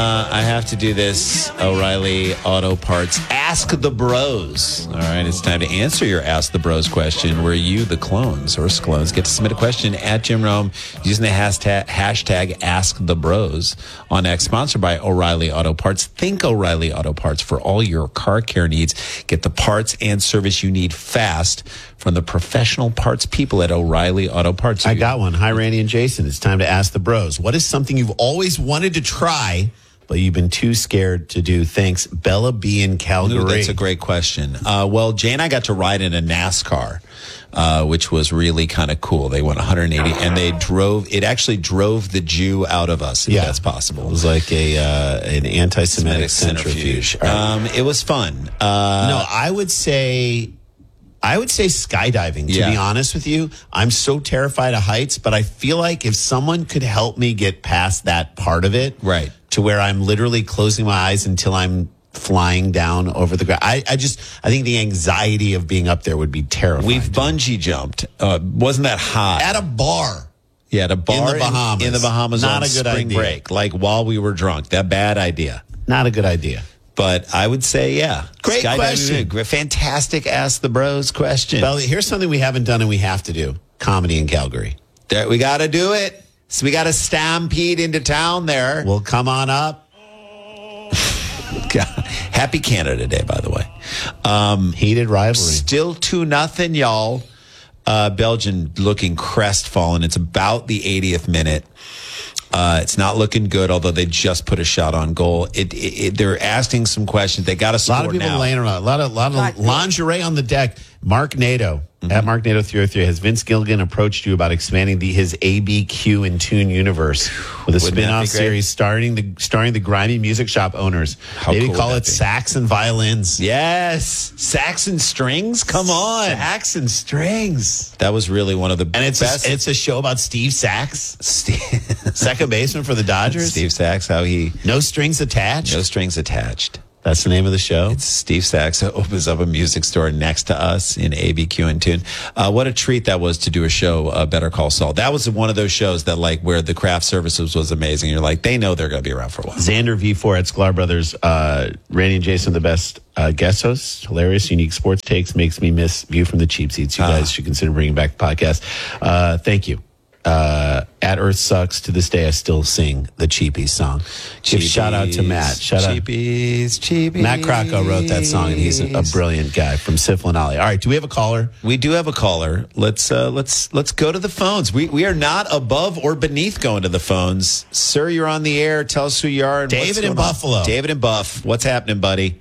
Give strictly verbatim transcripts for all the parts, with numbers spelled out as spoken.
Uh, I have to do this, O'Reilly Auto Parts. Ask the Bros. All right, it's time to answer your Ask the Bros question, where you, the clones or sclones, get to submit a question at Jim Rome using the hashtag, hashtag Ask the Bros on X, sponsored by O'Reilly Auto Parts. Think O'Reilly Auto Parts for all your car care needs. Get the parts and service you need fast from the professional parts people at O'Reilly Auto Parts. I got one. Hi, Randy and Jason. It's time to Ask the Bros. What is something you've always wanted to try, but you've been too scared to do? Thanks, Bella B in Calgary. Ooh, that's a great question. Uh, well, Jay and I got to ride in a NASCAR, uh, which was really kind of cool. They went one hundred eighty, and they drove. It actually drove the Jew out of us, if Yeah. that's possible. It was like a uh, an anti-Semitic Semitic centrifuge. Um, it was fun. Uh, no, I would say, I would say skydiving. To Yeah. be honest with you, I'm so terrified of heights, but I feel like if someone could help me get past that part of it, Right. to where I'm literally closing my eyes until I'm flying down over the ground. I, I just, I think the anxiety of being up there would be terrifying. We've bungee jumped. Uh, wasn't that high? At a bar. Yeah, at a bar in the Bahamas. In, the Bahamas Not on a good spring idea. break, like while we were drunk. That bad idea. Not a good idea. But I would say, yeah. Great Skydiving, question. great- Fantastic Ask the Bros question. Belly, here's something we haven't done and we have to do. Comedy in Calgary. There, we got to do it. So we got to stampede into town there. Well, come on up. Happy Canada Day, by the way. Um, Heated rivalry. Still two nothing, y'all. Uh, Belgium looking crestfallen. It's about the eightieth minute. Uh, it's not looking good, although they just put a shot on goal. It, it, it, they're asking some questions. They got to A score lot of people now. laying around. A lot of, lot of lingerie on the deck. Mark Nato, Mm-hmm. at Mark Nato three oh three, has Vince Gilligan approached you about expanding the his A B Q in Tune universe with a Wouldn't that be spin-off great? series starring the starring the grimy music shop owners? How Maybe cool call would it that be? Sax and Violins. Yes. Saxon Strings? Come on. Sax and Strings. That was really one of the And it's best. a, it's a show about Steve Sax, Steve, second baseman for the Dodgers. Steve Sachs, how he, No strings attached. no strings attached. That's the name of the show. It's Steve Sachs opens up a music store next to us in A B Q and Tune. Uh, what a treat that was to do a show, uh, Better Call Saul. That was one of those shows that, like, where the craft services was amazing. You're like, they know they're going to be around for a while. Xander V four at Sklar Brothers. Uh, Randy and Jason, the best uh, guest hosts. Hilarious, unique sports takes. Makes me miss View from the Cheap Seats. You guys should consider bringing back the podcast. Uh, thank you. Uh, at Earth Sucks, to this day, I still sing the Cheapies song. Give shout out to Matt. Shout out. Cheapies, Cheapies. Matt Krocko wrote that song, and he's a, a brilliant guy from Siflin Alley. All right, do we have a caller? We do have a caller. Let's uh, let's let's go to the phones. We we are not above or beneath going to the phones, sir. You're on the air. Tell us who you are. And what's David in going on. Buffalo. David in Buff. What's happening, buddy?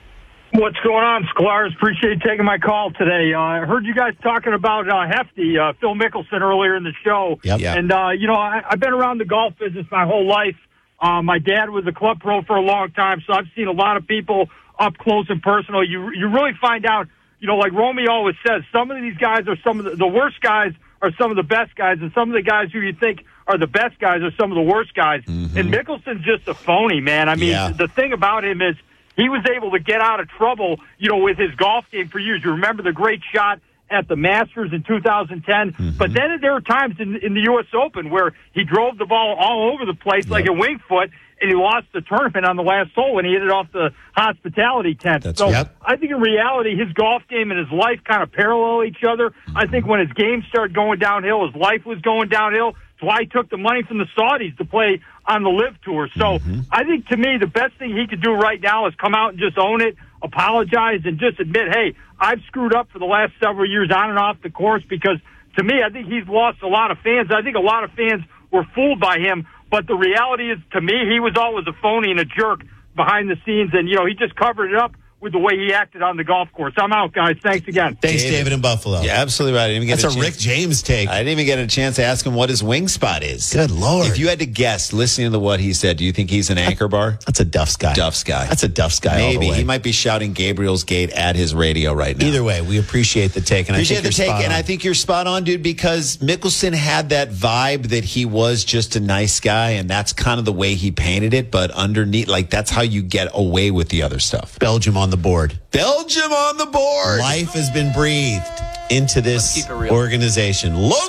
What's going on, Sklar? Appreciate you taking my call today. Uh, I heard you guys talking about uh, Hefty, uh, Phil Mickelson, earlier in the show. Yep. Yep. And, uh, you know, I, I've been around the golf business my whole life. Uh, my dad was a club pro for a long time, so I've seen a lot of people up close and personal. You you really find out, you know, like Romy always says, some of these guys are some of the, the worst guys are some of the best guys, and some of the guys who you think are the best guys are some of the worst guys. Mm-hmm. And Mickelson's just a phony, man. I mean, Yeah. the thing about him is, he was able to get out of trouble, you know, with his golf game for years. You remember the great shot at the Masters in two thousand ten. Mm-hmm. But then there were times in, in the U S Open where he drove the ball all over the place like a wing foot, and he lost the tournament on the last hole when he hit it off the hospitality tent. That's so right. Yep. I think in reality, his golf game and his life kind of parallel each other. Mm-hmm. I think when his game started going downhill, his life was going downhill. That's why he took the money from the Saudis to play on the Live Tour. So Mm-hmm. I think, to me, the best thing he could do right now is come out and just own it, apologize, and just admit, hey, I've screwed up for the last several years on and off the course, because, to me, I think he's lost a lot of fans. I think a lot of fans were fooled by him. But the reality is, to me, he was always a phony and a jerk behind the scenes. And, you know, he just covered it up with the way he acted on the golf course. I'm out, guys. Thanks again. Thanks, David. David in Buffalo. Yeah, absolutely right. I didn't even get That's a, a, Rick chance. James take. I didn't even get a chance to ask him what his wing spot is. Good Lord. If you had to guess, listening to what he said, do you think he's an anchor bar? That's a Duff's guy. Duff's guy. That's a Duff's guy. all the Maybe way. he might be shouting Gabriel's Gate at his radio right now. Either way, we appreciate the take. And Appreciate I the think you're take, spot and on. I think you're spot on, dude, because Mickelson had that vibe that he was just a nice guy, and that's kind of the way he painted it. But underneath, like, that's how you get away with the other stuff. Belgium on the board. Belgium on the board. Life has been breathed into this keep it real. organization. Low cock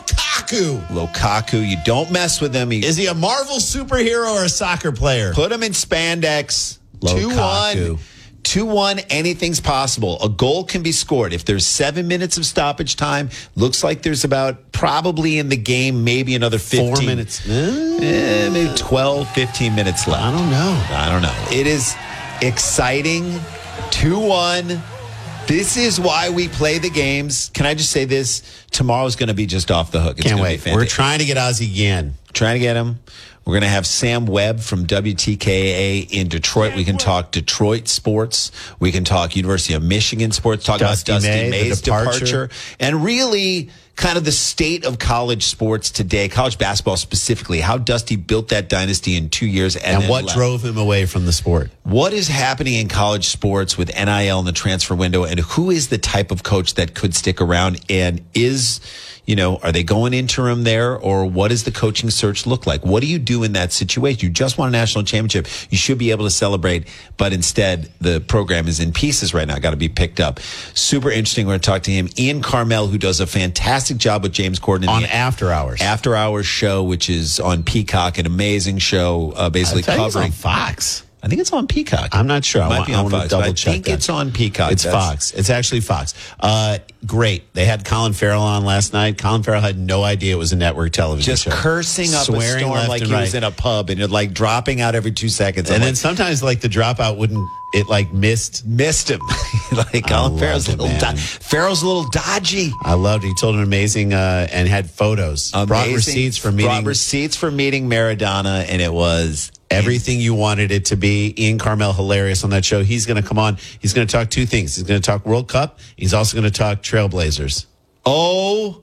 Lukaku. Lukaku, you don't mess with him. He, Is he a Marvel superhero or a soccer player? put him in spandex. Lukaku. two one. two one, anything's possible. A goal can be scored. If there's seven minutes of stoppage time, looks like there's about probably in the game maybe another fifteen. Four minutes. Eh, maybe twelve, fifteen minutes left. I don't know. I don't know. It is exciting. two one. This is why we play the games. Can I just say this? Tomorrow's going to be just off the hook. It's Can't gonna wait. be We're fantastic. trying to get Ozzie Guillen. Trying to get him. We're going to have Sam Webb from W T K A in Detroit. We can talk Detroit sports. We can talk University of Michigan sports. Talk Dusty about Dusty May, the May's departure. departure. And really kind of the state of college sports today, college basketball specifically, how Dusty built that dynasty in two years. And, And then what left. drove him away from the sport? What is happening in college sports with N I L and the transfer window, and who is the type of coach that could stick around? And is, you know, are they going interim there, or what does the coaching search look like? What do you do in that situation? You just won a national championship. You should be able to celebrate, but instead the program is in pieces right now. Got to be picked up. Super interesting. We're going to talk to him. Ian Carmel, who does a fantastic job with James Corden in On the After Hours. After Hours show, which is on Peacock, an amazing show, uh, basically I thought he was covering on Fox. I think it's on Peacock. I'm not sure. It I might want- be I on want to Fox. double but I check think that. it's on Peacock. It's That's- Fox. It's actually Fox. Uh, great. They had Colin Farrell on last night. Colin Farrell had no idea it was a network television Just show. cursing up a Swearing storm left like and he was right. in a pub, and you're like dropping out every two seconds. And I'm then like, sometimes, like, the dropout wouldn't, it like missed. missed him. like Colin loved Farrell's a it, little man. do- Farrell's a little dodgy. I loved it. He told an amazing, uh, and had photos. Brought Amazing. receipts for Brought meeting receipts for meeting Maradona, and it was everything you wanted it to be. Ian Carmel, hilarious on that show. He's going to come on. He's going to talk two things. He's going to talk World Cup. He's also going to talk Trailblazers. Oh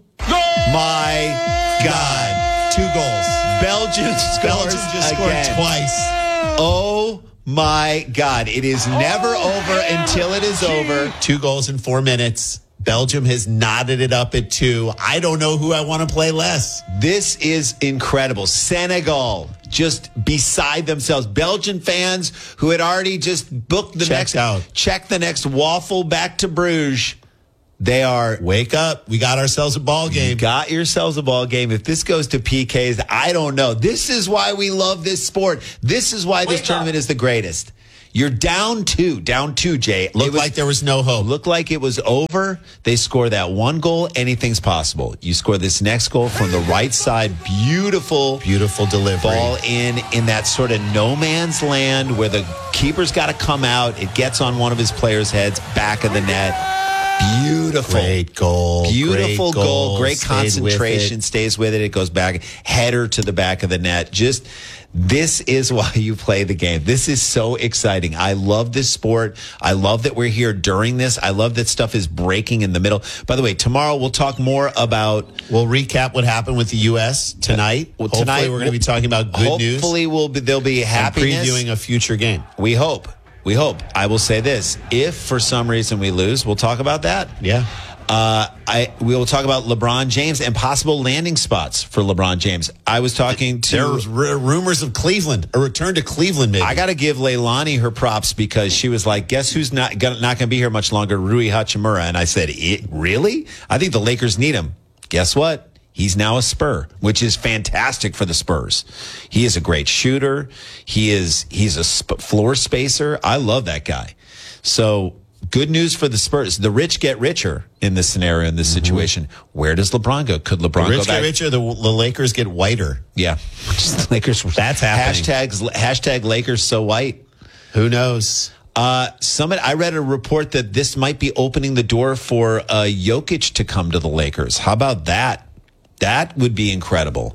my God! Two goals. Belgium scores Belgium just scored again. twice. Oh my God! It is never over until it is over. Two goals in four minutes. Belgium has knotted it up at two. I don't know who I want to play less. This is incredible. Senegal just beside themselves. Belgian fans who had already just booked the Checked next out. check the next waffle back to Bruges. They are Wake up. We got ourselves a ball game. got yourselves a ball game. If this goes to P Ks, I don't know. This is why we love this sport. This is why this Wake tournament up. is the greatest. You're down two, down two, Jay. Looked It was- like there was no hope. Looked like it was over. They score that one goal. Anything's possible. You score this next goal from the right side. Beautiful. Beautiful delivery. Ball in in that sort of no man's land where the keeper's got to come out. It gets on one of his players' heads, back of the net. Beautiful. Great goal. Beautiful Great goal. Great Stayed with concentration. it. Stays with it. It goes back. Header to the back of the net. Just this is why you play the game. This is so exciting. I love this sport. I love that we're here during this. I love that stuff is breaking in the middle. By the way, tomorrow we'll talk more about. We'll recap what happened with the U S tonight. Well, Hopefully tonight we're going to be talking about good news. Hopefully, we'll be, there'll be and happiness. previewing a future game. We hope. We hope. I will say this: if for some reason we lose, we'll talk about that. Yeah. Uh, I we will talk about LeBron James and possible landing spots for LeBron James. I was talking to. There was r- rumors of Cleveland, a return to Cleveland. Maybe I got to give Leilani her props because she was like, "Guess who's not gonna, not going to be here much longer? Rui Hachimura." And I said, it, "Really? I think the Lakers need him." Guess what? He's now a Spur, which is fantastic for the Spurs. He is a great shooter. He is he's a sp- floor spacer. I love that guy. So good news for the Spurs. The rich get richer in this scenario, in this situation. Where does LeBron go? Could LeBron the rich go back? get richer, the, the Lakers get whiter. Yeah, Just Lakers. That's happening. Hashtags hashtag Lakers so white. Who knows? Uh, somebody, I read a report that this might be opening the door for uh, Jokic to come to the Lakers. How about that? That would be incredible.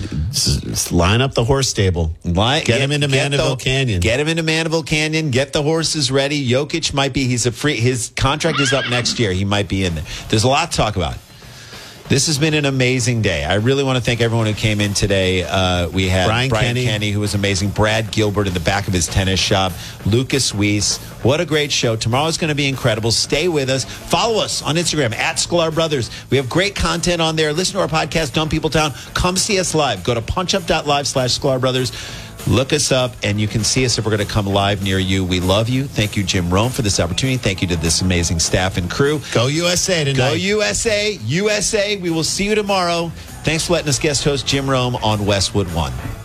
S- s- line up the horse stable. Why- Get him into get Mandeville the- Canyon. Get him into Mandeville Canyon. Get the horses ready. Jokic might be. He's a free. His contract is up next year. He might be in there. There's a lot to talk about. This has been an amazing day. I really want to thank everyone who came in today. Uh, we had Brian Brian, Kenny. Kenny, who was amazing. Brad Gilbert in the back of his tennis shop. Lucas Weiss. What a great show. Tomorrow's going to be incredible. Stay with us. Follow us on Instagram, at Sklar Brothers. We have great content on there. Listen to our podcast, Dumb People Town. Come see us live. Go to punchup.live slash Sklar Brothers. Look us up, and you can see us if we're going to come live near you. We love you. Thank you, Jim Rome, for this opportunity. Thank you to this amazing staff and crew. Go U S A tonight. Go U S A. U S A. We will see you tomorrow. Thanks for letting us guest host Jim Rome on Westwood One.